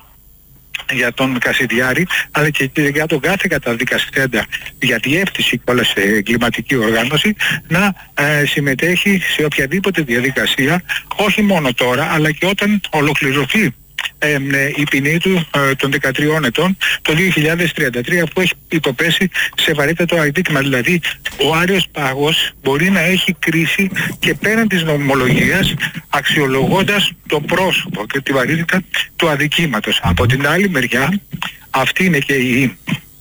για τον Κασιδιάρη, αλλά και για τον κάθε καταδικαστέντα για διεύθυνση και όλα σε εγκληματική οργάνωση, να ε, συμμετέχει σε οποιαδήποτε διαδικασία, όχι μόνο τώρα αλλά και όταν ολοκληρωθεί ε, ε, η ποινή του ε, των δεκατριών ετών το δύο χιλιάδες τριάντα τρία, που έχει υποπέσει σε βαρύτατο αδίκημα. Δηλαδή ο Άριος Πάγος μπορεί να έχει κρίση και πέραν της νομιμολογίας, αξιολογώντας το πρόσωπο και τη βαρύτητα του αδικήματος. Από την άλλη μεριά, αυτή είναι και η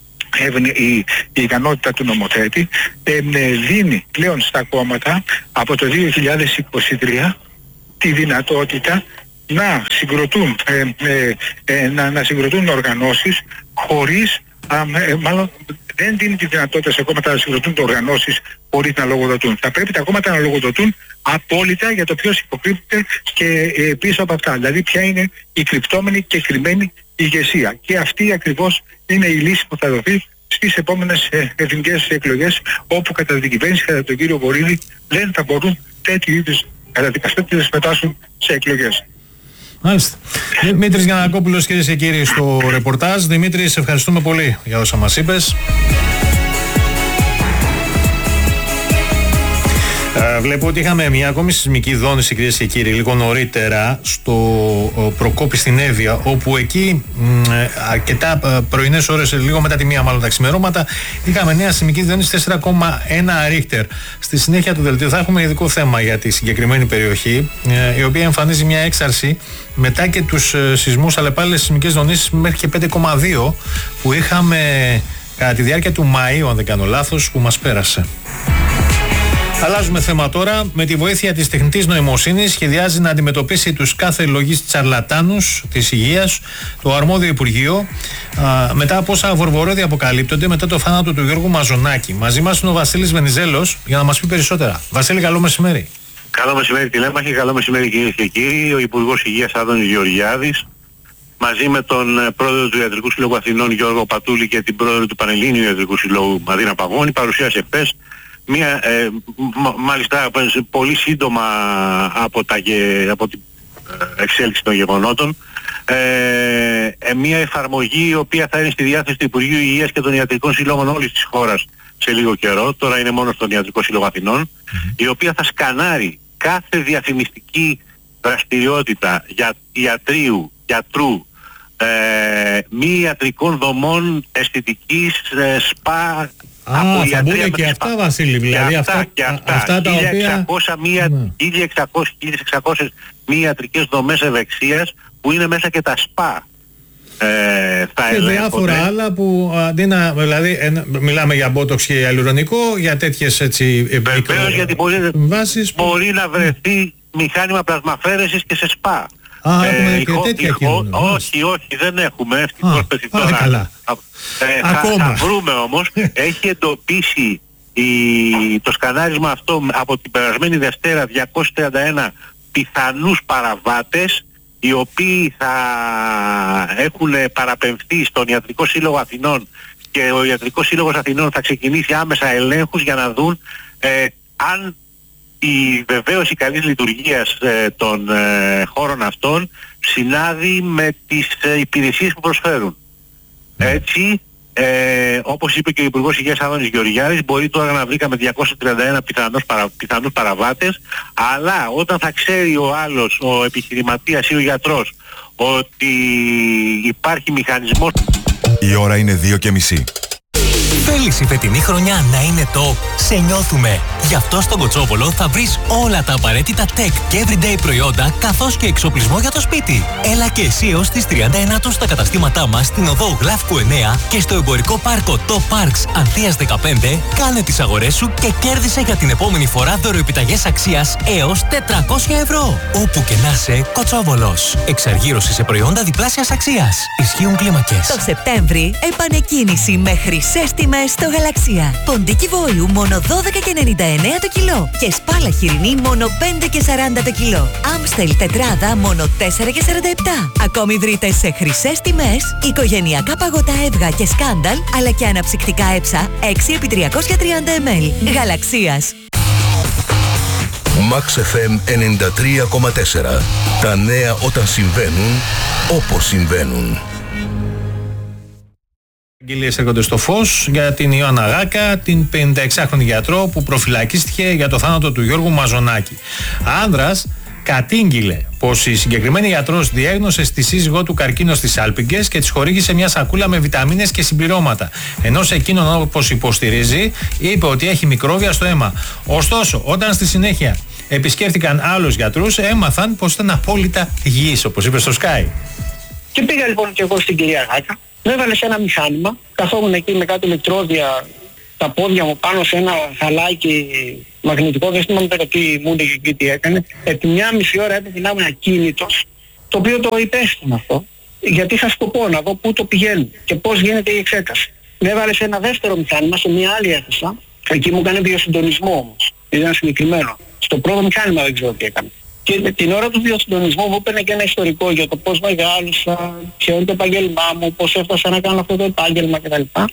Η, η ικανότητα του νομοθέτη, ε, δίνει πλέον στα κόμματα από το δύο χιλιάδες είκοσι τρία τη δυνατότητα να συγκροτούν, ε, ε, ε, να, να συγκροτούν οργανώσεις χωρίς, α, ε, μάλλον δεν δίνει τη δυνατότητα σε κόμματα να συγκροτούν οργανώσεις χωρίς να λογοδοτούν. Θα πρέπει τα κόμματα να λογοδοτούν απόλυτα για το ποιος υποκρύπτεται και ε, πίσω από αυτά. Δηλαδή ποια είναι η κρυπτόμενη και κρυμμένη ηγεσία. Και αυτή ακριβώς είναι η λύση που θα δοθεί στις επόμενες ε, εθνικές εκλογές, όπου κατά την κυβέρνηση, κατά τον κύριο Βορύδη, δεν θα μπορούν τέτοιου είδους καταδικαστές να συμμετάσχουν σε εκλογές. Μάλιστα. Δημήτρης Γιαννακόπουλος, κυρίες και κύριοι, στο ρεπορτάζ. Δημήτρη, σε ευχαριστούμε πολύ για όσα μας είπες. Ε, βλέπω ότι είχαμε μια ακόμη σεισμική δόνηση, κυρίες και κύριοι, λίγο νωρίτερα στο Προκόπη στην Εύβοια, όπου εκεί μ, αρκετά πρωινές ώρες, λίγο μετά τη μία μάλλον τα ξημερώματα, είχαμε νέα σεισμική δόνηση τέσσερα κόμμα ένα ρίχτερ. Στη συνέχεια του δελτίου θα έχουμε ειδικό θέμα για τη συγκεκριμένη περιοχή, ε, η οποία εμφανίζει μια έξαρση μετά και τους ε, σεισμούς, αλλά πάλι σεισμικές δονήσεις μέχρι και πέντε κόμμα δύο που είχαμε κατά τη διάρκεια του Μαΐου, αν δεν κάνω λάθος, που μας πέρασε. Αλλάζουμε θέμα τώρα. Με τη βοήθεια της τεχνητής νοημοσύνης σχεδιάζει να αντιμετωπίσει τους κάθε λογής τσαρλατάνους της υγείας το αρμόδιο Υπουργείο, α, μετά από όσα βορβορόδια αποκαλύπτονται μετά το θάνατο του Γιώργου Μαζονάκη. Μαζί μας είναι ο Βασίλης Βενιζέλος για να μας πει περισσότερα. Βασίλη, καλό μεσημέρι. Καλό μεσημέρι τηλέμαχη, καλό μεσημέρι κυρίες και κύριοι. Ο Υπουργός Υγείας Άδωνης Γεωργιάδης, μαζί με τον πρόεδρο του Ιατρικού Συλλόγου Αθηνών Γιώργο Πατούλη και την πρόεδρο του Πανελλήνιου Ιατρικού Συλλόγου Μαρίνα Παγώνη, παρουσίασε χθες μία, ε, μ, μάλιστα πολύ σύντομα από, τα, από την εξέλιξη των γεγονότων, ε, ε, μία εφαρμογή η οποία θα είναι στη διάθεση του Υπουργείου Υγείας και των Ιατρικών Συλλόγων όλης της χώρας σε λίγο καιρό, τώρα είναι μόνο στον Ιατρικό Σύλλογο Αθηνών, mm-hmm. η οποία θα σκανάρει κάθε διαφημιστική δραστηριότητα για ιατρίου, γιατρού, ε, μη ιατρικών δομών, αισθητικής, ε, σπα. Α, από θα μπουν και αυτά, Βασίλη, δηλαδή και αυτά, αυτά, και αυτά, αυτά τα χίλια εξακόσια, οποία... μία, ναι. χίλια εξακόσιες μη ιατρικές δομές ευεξίας που είναι μέσα και τα σπα. Ε, θα και διάφορα άλλα που αντί να, δηλαδή ε, μιλάμε για μπότοξ και ιαλουρονικό, για τέτοιες έτσι βεβαίως, γιατί μπορεί, βάσεις που... μπορεί να βρεθεί μηχάνημα πλασμαφέρεσης και σε σπα. Α, ε, έχουμε ηχο, και τέτοια ηχο, κοινωνία. όχι, όχι, δεν έχουμε. Ευτυχώς πέσει τώρα. Καλά. Ε, Ακόμα. Θα, θα βρούμε όμως. Έχει εντοπίσει η, το σκανάρισμα αυτό από την περασμένη Δευτέρα διακόσιους τριάντα ένα πιθανούς παραβάτες, οι οποίοι θα έχουν παραπεμφθεί στον Ιατρικό Σύλλογο Αθηνών, και ο Ιατρικός Σύλλογος Αθηνών θα ξεκινήσει άμεσα ελέγχους για να δουν ε, αν η βεβαίωση καλής λειτουργίας ε, των ε, χώρων αυτών συνάδει με τις ε, υπηρεσίες που προσφέρουν. Έτσι, ε, όπως είπε και ο Υπουργός Υγείας Άδωνης Γεωργιάδης, μπορεί τώρα να βρήκαμε διακόσιους τριάντα ένα πιθανούς, παρα, πιθανούς παραβάτες, αλλά όταν θα ξέρει ο άλλος, ο επιχειρηματίας ή ο γιατρός, ότι υπάρχει μηχανισμός... Η ώρα είναι δύο και μισή. Θέλεις η φετινή χρονιά να είναι top? Σε νιώθουμε! Γι' αυτό στον Κοτσόβολο θα βρεις όλα τα απαραίτητα tech και everyday προϊόντα, καθώς και εξοπλισμό για το σπίτι. Έλα και εσύ έως τις τριάντα εννέα στα καταστήματά μας στην οδό Γλάφκου εννέα και στο εμπορικό πάρκο Top Parks Ανθίας δεκαπέντε. Κάνε τις αγορές σου και κέρδισε για την επόμενη φορά δωροεπιταγές αξίας έως τετρακόσια ευρώ. Όπου και να είσαι, Κοτσόβολος. Εξαργύρωση σε προϊόντα διπλάσιας αξίας. Ισχύουν κλίμακες. Το Σεπτέμβρη, επανεκκίνηση με χρυσές τιμές στο Γαλαξία. Ποντίκι βόλου μόνο δώδεκα και ενενήντα εννέα το κιλό και σπάλα χοιρινή μόνο πέντε και σαράντα το κιλό. Άμστελ τετράδα μόνο τέσσερα και σαράντα επτά. Ακόμη βρείτε σε χρυσές τιμές οικογενειακά παγωτά Εύγα και Σκάνταλ, αλλά και αναψυκτικά έψα έξι επί τριακόσια τριάντα μιλιλίτρα. Γαλαξίας. Max εφ εμ ενενήντα τρία κόμμα τέσσερα. Τα νέα όταν συμβαίνουν, όπως συμβαίνουν. Αγγελίες έρχονται στο φως για την Ιωάννα Γάκα, την πενηνταεξάχρονη γιατρό που προφυλακίστηκε για το θάνατο του Γιώργου Μαζονάκη. Άνδρας κατήγγειλε πως η συγκεκριμένη γιατρός διέγνωσε στη σύζυγό του καρκίνο στις άλπιγγες και της χορήγησε μια σακούλα με βιταμίνες και συμπληρώματα. Ενώ σε εκείνον, όπως υποστηρίζει, είπε ότι έχει μικρόβια στο αίμα. Ωστόσο, όταν στη συνέχεια επισκέφτηκαν άλλους γιατρούς, έμαθαν πως ήταν απόλυτα υγιής, όπως είπε στο Sky. Και πήγα λοιπόν και εγώ στην κυρία Γάκα. Με έβαλε σε ένα μηχάνημα, καθόμουν εκεί με κάτι ηλεκτρόδια τα πόδια μου πάνω σε ένα χαλάκι μαγνητικό, δεν θυμάμαι τώρα τι μου έλεγε και τι έκανε. Επί μια μισή ώρα έπρεπε να ήμουν ακίνητος, το οποίο το υπέστηνα αυτό, γιατί είχα σκοπό να δω πού το πηγαίνουν και πώς γίνεται η εξέταση. Με έβαλε σε ένα δεύτερο μηχάνημα, σε μια άλλη αίθουσα, εκεί μου έκανε βιοσυντονισμό όμως, ήταν συγκεκριμένο. Στο πρώτο μηχάνημα δεν ξέρω τι έκανε. Και την ώρα του βιοσυντονισμού μου έπαιρνε και ένα ιστορικό για το πώς μεγάλωσα, ποιο είναι το επάγγελμά μου, πώς έφτασα να κάνω αυτό το επάγγελμα κτλ.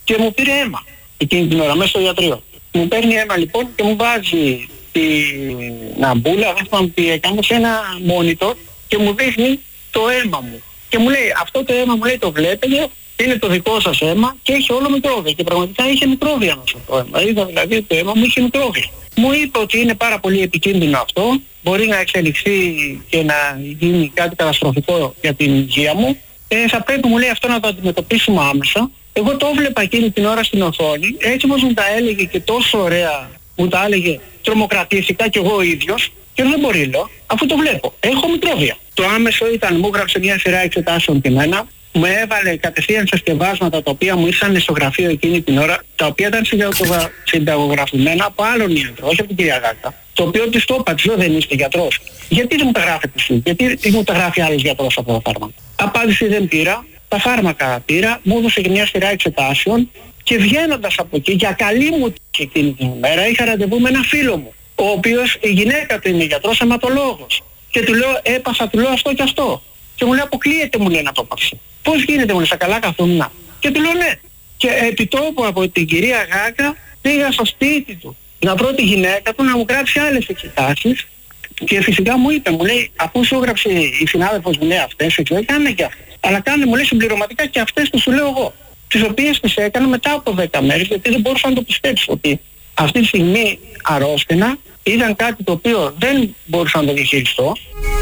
και μου πήρε αίμα εκείνη την ώρα μέσα στο ιατρείο. Μου παίρνει αίμα λοιπόν και μου βάζει την αμπούλα, δεν θυμάμαι τι έκανε, σε ένα monitor και μου δείχνει το αίμα μου. Και μου λέει, αυτό το αίμα μου λέει το βλέπετε, είναι το δικό σας αίμα και έχει όλο μικρόβια. Και πραγματικά είχε μικρόβια μέσα το αίμα. Είδα δηλαδή ότι το αίμα μου είχε μικρόβια. Μου είπε ότι είναι πάρα πολύ επικίνδυνο αυτό, μπορεί να εξελιχθεί και να γίνει κάτι καταστροφικό για την υγεία μου. Ε, θα πρέπει, μου λέει, αυτό να το αντιμετωπίσουμε άμεσα. Εγώ το έβλεπα εκείνη την ώρα στην οθόνη, έτσι όπως μου τα έλεγε και τόσο ωραία, μου τα έλεγε τρομοκρατιστικά κι εγώ ο ίδιος, και δεν μπορεί, λέω, αφού το βλέπω. Έχω μικρόβια. Το άμεσο ήταν, μου γράψε μια σειρά εξετάσεων και εμένα, μου έβαλε κατευθείαν συσκευάσματα τα οποία μου ήρθαν στο γραφείο εκείνη την ώρα, τα οποία ήταν συνταγογραφημένα από άλλον ιατρό, όχι από την κυρία Γάκα. Το οποίο της το είπα, της λέω, δεν είστε γιατρός. Γιατί δεν μου τα γράφετε εσείς, γιατί μου τα γράφει άλλος γιατρός από τα φάρμακα. Απάντηση δεν πήρα, τα φάρμακα πήρα, μου έδωσε και μια σειρά εξετάσεων και βγαίνοντας από εκεί, για καλή μου τύχη εκείνη την ημέρα, είχα ραντεβού με ένα φίλο μου, ο οποίος η γυναίκα του είναι γιατρός αιματολόγος. Και του λέω, έπαθα, του λέω αυτό και αυτό. Και μου λέει, αποκλείεται, μου λέει, να το έπαψε. Πώς γίνεται, μου λέει, στα καλά καθόμουν. Και του λέω, ναι. Και επί τόπου από την κυρία Γάκα πήγα στο σπίτι του να βρω τη γυναίκα του να μου γράψει άλλες εξετάσεις. Και φυσικά μου είπε, μου λέει, αφού σου έγραψε η συνάδελφος μου, λέει, αυτές, και λέει, κάνε και αυτές. Αλλά κάνε, μου λέει, συμπληρωματικά και αυτές που σου λέω εγώ. Τις οποίες τις έκανα μετά από δέκα μέρες, γιατί δεν μπορούσα να το πιστέψω ότι αυτή τη στιγμή αρρώστηνα, ήταν κάτι το οποίο δεν μπορούσα να το διαχειριστώ.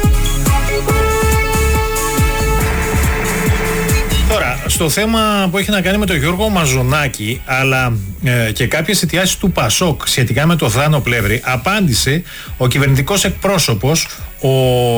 Τώρα, στο θέμα που έχει να κάνει με τον Γιώργο Μαζονάκη, αλλά ε, και κάποιες αιτιάσεις του Πασόκ σχετικά με το Θάνο Πλεύρη, απάντησε ο κυβερνητικός εκπρόσωπος, ο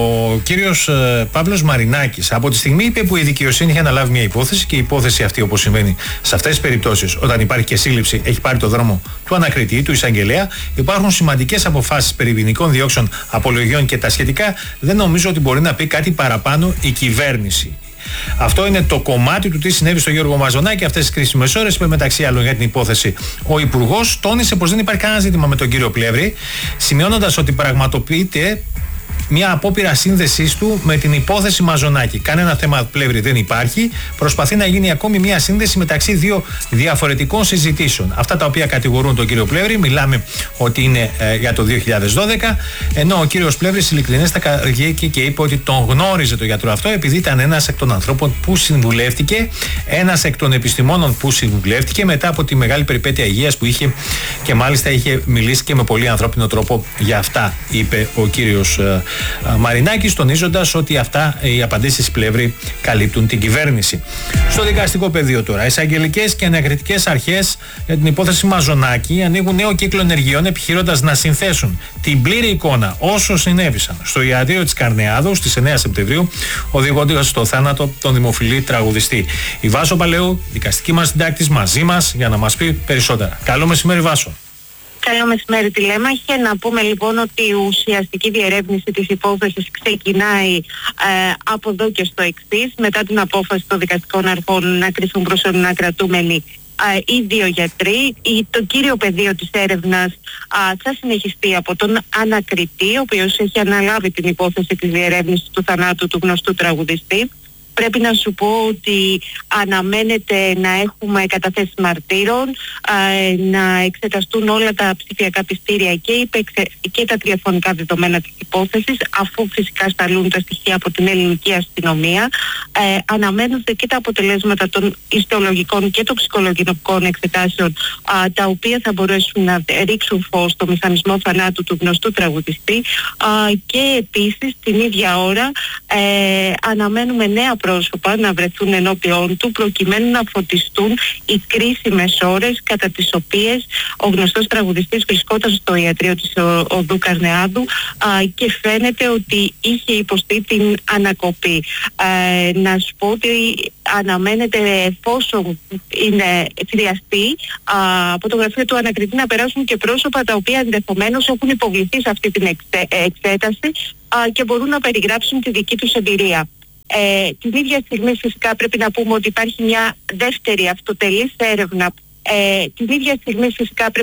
κύριος ε, Παύλος Μαρινάκης. Από τη στιγμή, είπε, που η δικαιοσύνη είχε αναλάβει μια υπόθεση, και η υπόθεση αυτή, όπως συμβαίνει σε αυτές τις περιπτώσεις, όταν υπάρχει και σύλληψη, έχει πάρει το δρόμο του ανακριτή, του εισαγγελέα, υπάρχουν σημαντικές αποφάσεις περί ποινικών διώξεων, απολογιών και τα σχετικά, δεν νομίζω ότι μπορεί να πει κάτι παραπάνω η κυβέρνηση. Αυτό είναι το κομμάτι του τι συνέβη στο Γιώργο Μαζονάκη αυτές τις κρίσιμες ώρες. Είπε μεταξύ άλλων για την υπόθεση ο Υπουργός, τόνισε πως δεν υπάρχει κανένα ζήτημα με τον κύριο Πλεύρη, σημειώνοντας ότι πραγματοποιείται μια απόπειρα σύνδεσής του με την υπόθεση Μαζονάκη. Κανένα θέμα Πλεύρη δεν υπάρχει. Προσπαθεί να γίνει ακόμη μια σύνδεση μεταξύ δύο διαφορετικών συζητήσεων. Αυτά τα οποία κατηγορούν τον κύριο Πλεύρη, μιλάμε ότι είναι ε, για το δύο χιλιάδες δώδεκα, ενώ ο κύριος Πλεύρης ειλικρινέστατα βγήκε και είπε ότι τον γνώριζε τον γιατρό αυτό, επειδή ήταν ένας εκ των ανθρώπων που συμβουλεύτηκε, ένας εκ των επιστημόνων που συμβουλεύτηκε μετά από τη μεγάλη περιπέτεια υγείας που είχε, και μάλιστα είχε μιλήσει και με πολύ ανθρώπινο τρόπο για αυτά, είπε ο κύριος ε, Μαρινάκης, τονίζοντας ότι αυτά, οι απαντήσεις Πλεύρη, καλύπτουν την κυβέρνηση. Στο δικαστικό πεδίο τώρα, εισαγγελικές και ανακριτικές αρχές για την υπόθεση Μαζονάκη ανοίγουν νέο κύκλο ενεργειών, επιχειρώντας να συνθέσουν την πλήρη εικόνα όσων συνέβησαν στο ιατρείο της Καρνεάδου στις εννέα Σεπτεμβρίου, οδηγώντας στο θάνατο τον δημοφιλή τραγουδιστή. Η Βάσο Παλαιού, δικαστική μας συντάκτης, μαζί μας για να μας πει περισσότερα. Καλό μεσημέρι, Βάσο. Καλό μεσημέρι, τηλέμαχε. Να πούμε λοιπόν ότι η ουσιαστική διερεύνηση της υπόθεσης ξεκινάει ε, από εδώ και στο εξής. Μετά την απόφαση των δικαστικών αρχών να κρυφθούν προσωρινά κρατούμενοι ε, οι δύο γιατροί, η, το κύριο πεδίο της έρευνας ε, θα συνεχιστεί από τον ανακριτή, ο οποίος έχει αναλάβει την υπόθεση της διερεύνησης του θανάτου του γνωστού τραγουδιστή. Πρέπει να σου πω ότι αναμένεται να έχουμε καταθέσεις μαρτύρων, ε, να εξεταστούν όλα τα ψηφιακά πιστήρια και, υπεξε, και τα τηλεφωνικά δεδομένα της υπόθεσης, αφού φυσικά σταλούν τα στοιχεία από την ελληνική αστυνομία. Ε, αναμένονται και τα αποτελέσματα των ιστολογικών και των ψυχολογικών εξετάσεων, ε, τα οποία θα μπορέσουν να ρίξουν φως στο μηχανισμό θανάτου του γνωστού τραγουδιστή, ε, και επίσης την ίδια ώρα ε, αναμένουμε νέα πρόσωπα να βρεθούν ενώπιον του, προκειμένου να φωτιστούν οι κρίσιμες ώρες κατά τις οποίες ο γνωστός τραγουδιστής βρισκόταν στο ιατρείο της οδού Καρνεάδου α, και φαίνεται ότι είχε υποστεί την ανακοπή. Ε, να σου πω ότι αναμένεται, εφόσον είναι χρειαστεί, α, από το γραφείο του ανακριτή να περάσουν και πρόσωπα τα οποία ενδεχομένως έχουν υποβληθεί σε αυτή την εξέ, εξέταση α, και μπορούν να περιγράψουν τη δική τους εμπειρία. Ε, την ίδια στιγμή φυσικά πρέπει να πούμε ότι υπάρχει μια δεύτερη αυτοτελής έρευνα. Ε, την ίδια στιγμή φυσικά πρέπει